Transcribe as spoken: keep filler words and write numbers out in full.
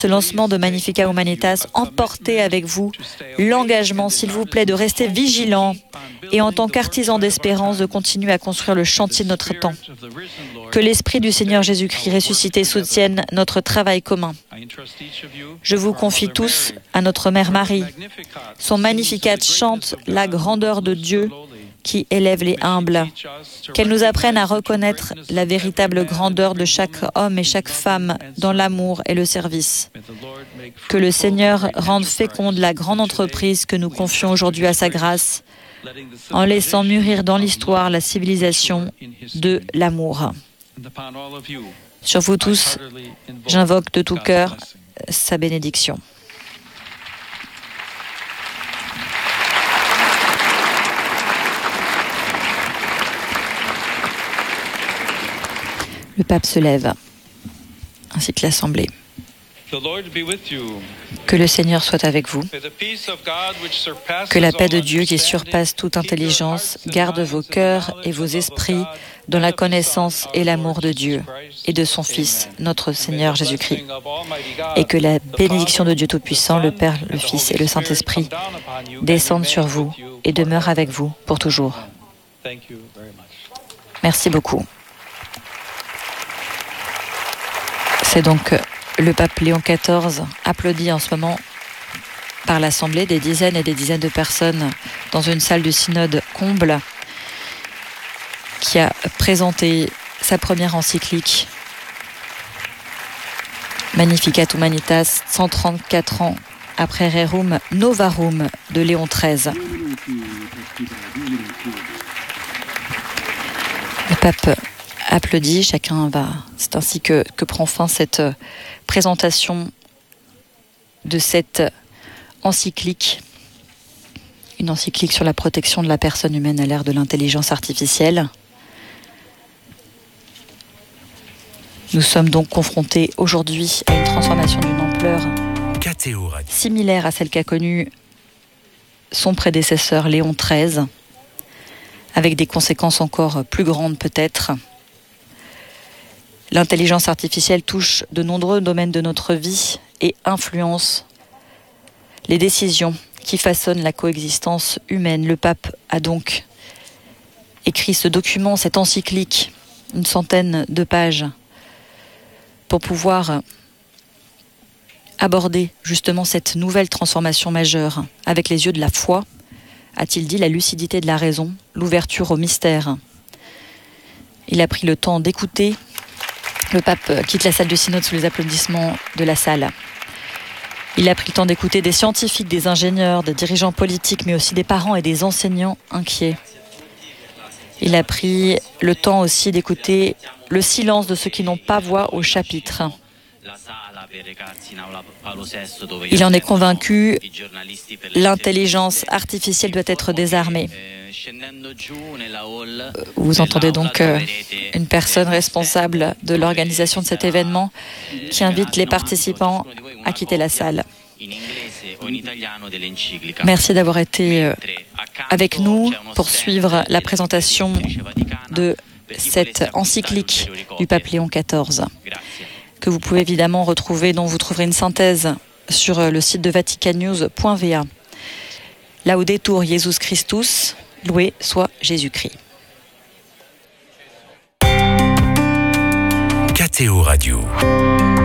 ce lancement de Magnificat Humanitas, emportez avec vous l'engagement, s'il vous plaît, de rester vigilant et en tant qu'artisan d'espérance, de continuer à construire le chantier de notre temps. Que l'Esprit du Seigneur Jésus-Christ ressuscité soutienne notre travail commun. Je vous confie tous à notre Mère Marie. Son Magnificat chante la grandeur de Dieu qui élève les humbles. Qu'elle nous apprenne à reconnaître la véritable grandeur de chaque homme et chaque femme dans l'amour et le service. Que le Seigneur rende féconde la grande entreprise que nous confions aujourd'hui à sa grâce, en laissant mûrir dans l'histoire la civilisation de l'amour. Sur vous tous, j'invoque de tout cœur sa bénédiction. Le pape se lève, ainsi que l'Assemblée. Que le Seigneur soit avec vous. Que la paix de Dieu qui surpasse toute intelligence garde vos cœurs et vos esprits dans la connaissance et l'amour de Dieu et de son Fils, notre Seigneur Jésus-Christ. Et que la bénédiction de Dieu Tout-Puissant, le Père, le Fils et le Saint-Esprit descendent sur vous et demeurent avec vous pour toujours. Merci beaucoup. C'est donc le pape Léon quatorze, applaudi en ce moment par l'Assemblée, des dizaines et des dizaines de personnes dans une salle du synode comble, qui a présenté sa première encyclique Magnificat Humanitas, cent trente-quatre ans après Rerum Novarum de Léon treize. Le pape applaudit, chacun va. C'est ainsi que, que prend fin cette présentation de cette encyclique, une encyclique sur la protection de la personne humaine à l'ère de l'intelligence artificielle. Nous sommes donc confrontés aujourd'hui à une transformation d'une ampleur similaire à celle qu'a connue son prédécesseur Léon treize, avec des conséquences encore plus grandes peut-être. L'intelligence artificielle touche de nombreux domaines de notre vie et influence les décisions qui façonnent la coexistence humaine. Le pape a donc écrit ce document, cette encyclique, une centaine de pages, pour pouvoir aborder justement cette nouvelle transformation majeure avec les yeux de la foi, a-t-il dit, la lucidité de la raison, l'ouverture au mystère. Il a pris le temps d'écouter. Le pape quitte la salle du synode sous les applaudissements de la salle. Il a pris le temps d'écouter des scientifiques, des ingénieurs, des dirigeants politiques, mais aussi des parents et des enseignants inquiets. Il a pris le temps aussi d'écouter le silence de ceux qui n'ont pas voix au chapitre. Il en est convaincu, l'intelligence artificielle doit être désarmée. Vous entendez donc euh, une personne responsable de l'organisation de cet événement qui invite les participants à quitter la salle. Merci d'avoir été euh, avec nous pour suivre la présentation de cette encyclique du pape Léon quatorze, que vous pouvez évidemment retrouver, dont vous trouverez une synthèse sur le site de vaticannews point v a. Laudetur Jesus Christus, loué soit Jésus-Christ. K T O Radio.